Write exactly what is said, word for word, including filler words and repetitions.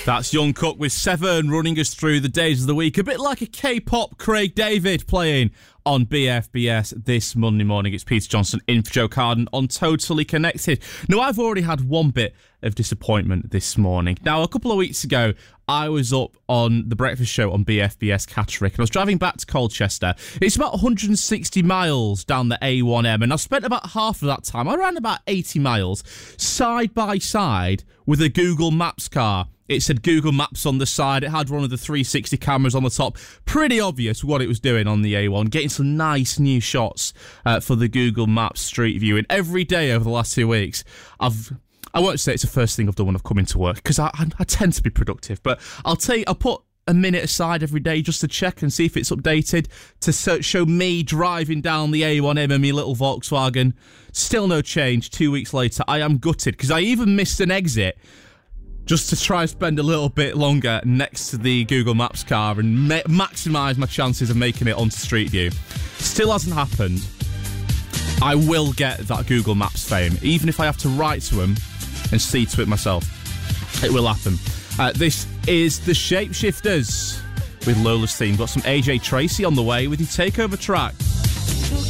That's Young Cook with Seven running us through the days of the week. A bit like a K-pop Craig David playing on B F B S this Monday morning. It's Peter Johnson in for Joe Carden on Totally Connected. Now, I've already had one bit of disappointment this morning. Now, a couple of weeks ago, I was up on the breakfast show on B F B S Catterick, and I was driving back to Colchester. It's about one hundred sixty miles down the A one M, and I spent about half of that time, around about eighty miles, side by side with a Google Maps car. It said Google Maps on the side. It had one of the three sixty cameras on the top. Pretty obvious what it was doing on the A one. Getting some nice new shots uh, for the Google Maps Street View. And every day over the last two weeks, I've... I won't say it's the first thing I've done when I've come into work, because I, I, I tend to be productive. But I'll tell you, I'll put a minute aside every day just to check and see if it's updated, to so, show me driving down the A one M in my little Volkswagen. Still no change. Two weeks later, I am gutted, because I even missed an exit just to try and spend a little bit longer next to the Google Maps car and ma- maximise my chances of making it onto Street View. Still hasn't happened. I will get that Google Maps fame, even if I have to write to them and see to it myself. It will happen. Uh, this is The Shapeshifters with Lola's theme. Got some A J Tracy on the way with your takeover track.